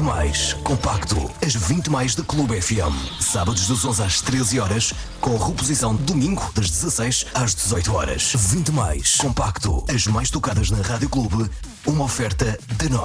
mais compacto. As 20 mais da Clube FM. Sábados das 11 às 13 horas, com reposição domingo das 16 às 18 horas. 20 mais compacto. As mais tocadas na Rádio Clube. Uma oferta de nós.